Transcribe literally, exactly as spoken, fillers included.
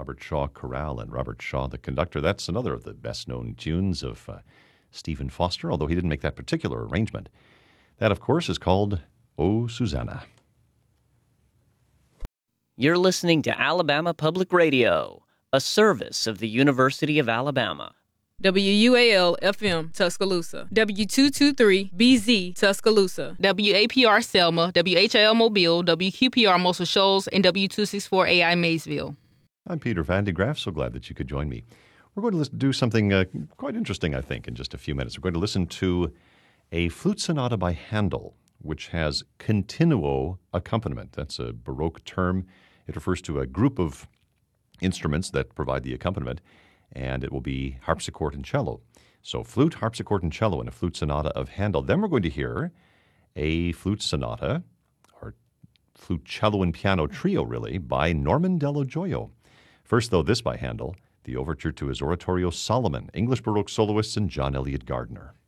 Robert Shaw Chorale and Robert Shaw the conductor. That's another of the best-known tunes of uh, Stephen Foster, although he didn't make that particular arrangement. That, of course, is called "O Susanna." You're listening to Alabama Public Radio, a service of the University of Alabama. W U A L F M Tuscaloosa, W two twenty-three B Z Tuscaloosa, W A P R Selma, W H L Mobile, W Q P R Muscle Shoals, and W two sixty-four A I Maysville. I'm Peter Van de Graaff. So glad that you could join me. We're going to listen, do something uh, quite interesting, I think, in just a few minutes. We're going to listen to a flute sonata by Handel, which has continuo accompaniment. That's a Baroque term. It refers to a group of instruments that provide the accompaniment, and it will be harpsichord and cello. So flute, harpsichord, and cello in a flute sonata of Handel. Then we're going to hear a flute sonata, or flute, cello, and piano trio, really, by Norman Dello Gioio. First, though, this by Handel, the overture to his oratorio Solomon, English Baroque soloists, and John Eliot Gardiner.